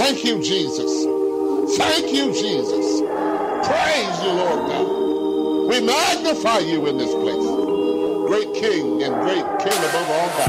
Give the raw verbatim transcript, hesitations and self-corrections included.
Thank you, Jesus. Thank you, Jesus. Praise you, Lord God. We magnify you in this place. Great King and great King above all gods.